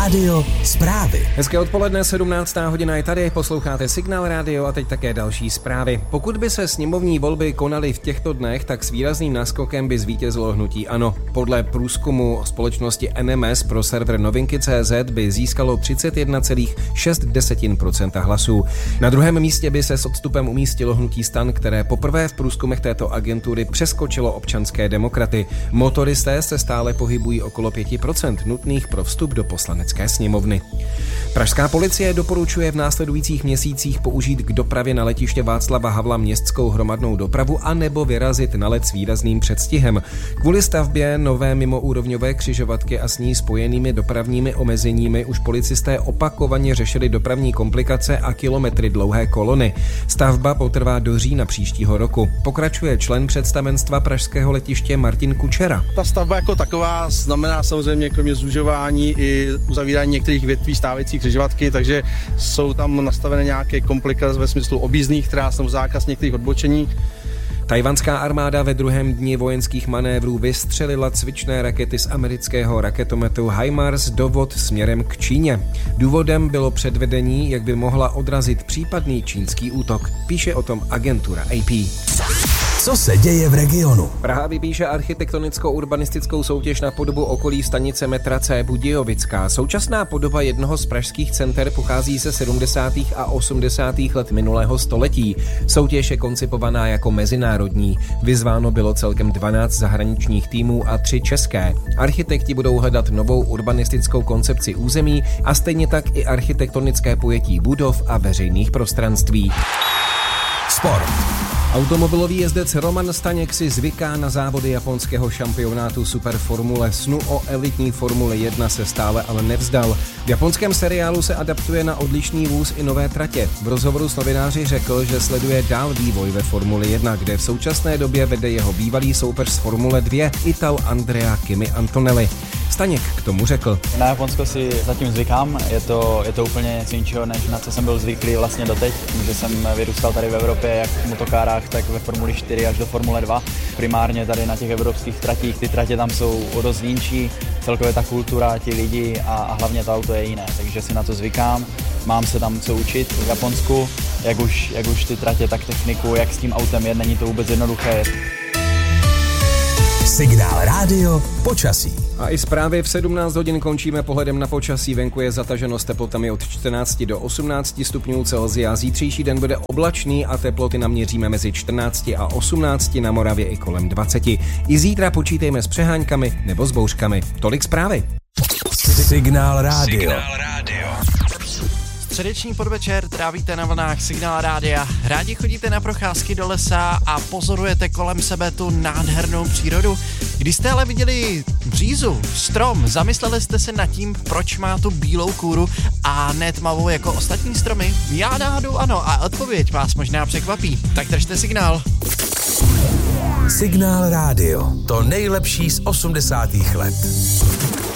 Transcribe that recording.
Rádio zprávy. Hezké odpoledne, 17. hodina je tady, posloucháte Signál rádio a teď také další zprávy. Pokud by se sněmovní volby konaly v těchto dnech, tak s výrazným náskokem by zvítězilo hnutí ANO. Podle průzkumu společnosti NMS pro server Novinky.cz by získalo 31,6% hlasů. Na druhém místě by se s odstupem umístilo hnutí STAN, které poprvé v průzkumech této agentury přeskočilo občanské demokraty. Motoristé se stále pohybují okolo 5% nutných pro vstup do poslanecké sněmovny. Pražská policie doporučuje v následujících měsících použít k dopravě na letiště Václava Havla městskou hromadnou dopravu a nebo vyrazit na let s výrazným předstihem. Kvůli stavbě nové mimoúrovňové křižovatky a s ní spojenými dopravními omezeními už policisté opakovaně řešili dopravní komplikace a kilometry dlouhé kolony. Stavba potrvá do října příštího roku. Pokračuje člen představenstva pražského letiště Martin Kučera. Ta stavba jako taková znamená samozřejmě kromě zužování i uzavírání některých větví stávající křižovatky, takže jsou tam nastavené nějaké komplikace ve smyslu objízdných tras nebo zákaz některých odbočení. Tajvanská armáda ve druhém dni vojenských manévrů vystřelila cvičné rakety z amerického raketometu HIMARS do vod směrem k Číně. Důvodem bylo předvedení, jak by mohla odrazit případný čínský útok. Píše o tom agentura AP. Co se děje v regionu? Praha vypíše architektonicko-urbanistickou soutěž na podobu okolí stanice metra C Budějovická. Současná podoba jednoho z pražských center pochází ze 70. a 80. let minulého století. Soutěž je koncipovaná jako mezinárodní. Vyzváno bylo celkem 12 zahraničních týmů a 3 české. Architekti budou hledat novou urbanistickou koncepci území a stejně tak i architektonické pojetí budov a veřejných prostranství. Sport. Automobilový jezdec Roman Staněk si zvyká na závody japonského šampionátu Superformule. Snu o elitní Formule 1 se stále ale nevzdal. V japonském seriálu se adaptuje na odlišný vůz i nové tratě. V rozhovoru s novináři řekl, že sleduje dál vývoj ve Formuli 1, kde v současné době vede jeho bývalý soupeř z Formule 2, Ital Andrea Kimi Antonelli. Staněk k tomu řekl. Na Japonsko si zatím zvykám, je to úplně něco jiného, než na co jsem byl zvyklý vlastně doteď, že jsem vyrůstal tady v Evropě jak v motokárách, tak ve Formuli 4 až do Formule 2. Primárně tady na těch evropských tratích, ty tratě tam jsou o dost jinčí, celkově ta kultura, ti lidi a hlavně to auto je jiné, takže si na to zvykám. Mám se tam co učit v Japonsku, jak už ty tratě, tak techniku, jak s tím autem je, není to vůbec jednoduché. Signál rádio počasí. A i zprávy v 17 hodin končíme pohledem na počasí. Venku je zataženo s teplotami od 14 do 18 stupňů Celsia. Zítřejší den bude oblačný a teploty naměříme mezi 14 a 18, na Moravě i kolem 20. I zítra počítejme s přeháňkami nebo s bouřkami. Tolik zprávy. Signál rádio. Středeční podvečer trávíte na vlnách Signál rádia. Rádi chodíte na procházky do lesa a pozorujete kolem sebe tu nádhernou přírodu. Když jste ale viděli břízu, strom, zamysleli jste se nad tím, proč má tu bílou kůru a ne tmavou jako ostatní stromy? Já náhodou ano a odpověď vás možná překvapí. Tak držte signál. Signál rádio. To nejlepší z 80. let.